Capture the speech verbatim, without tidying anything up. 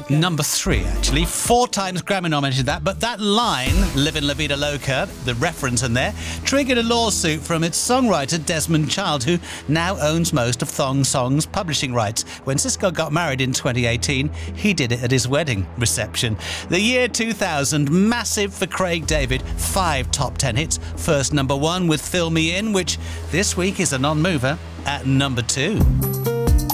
Number three, actually. Four times Grammy nominated that, but that line, Livin' La Vida Loca, the reference in there, triggered a lawsuit from its songwriter Desmond Child, who now owns most of Thong Song's publishing rights. When Sisqó got married in twenty eighteen, he did it at his wedding reception. The year two thousand, massive for Craig David. Five top ten hits. First number one with Fill Me In, which this week is a non-mover at number two.